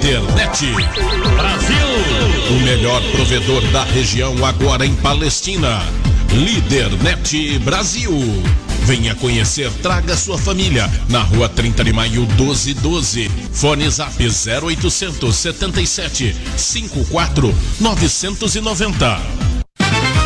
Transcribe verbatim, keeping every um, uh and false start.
Lidernet Brasil, o melhor provedor da região agora em Palestina. Lidernet Brasil. Venha conhecer, traga sua família. Na rua trinta de maio, doze doze. Fone Zap zero oitocentos setenta e sete cinquenta e quatro novecentos e noventa.